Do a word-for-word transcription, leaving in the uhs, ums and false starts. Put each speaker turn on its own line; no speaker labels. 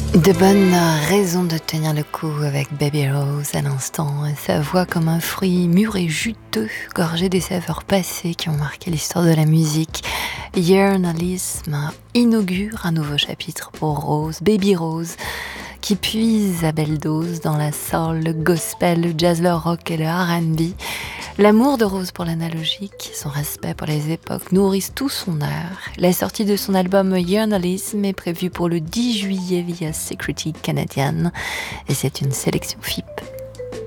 De bonnes raisons de tenir le coup avec Baby Rose à l'instant. Sa voix comme un fruit mûr et juteux, gorgé des saveurs passées qui ont marqué l'histoire de la musique. Yearnalisme inaugure un nouveau chapitre pour Rose, Baby Rose, qui puise à belle dose dans la soul, le gospel, le jazz, le rock et le R and B. L'amour de Rose pour l'analogique, son respect pour les époques nourrissent tout son art. La sortie de son album Yearnalism est prévue pour le dix juillet via Security Canadian et c'est une sélection F I P.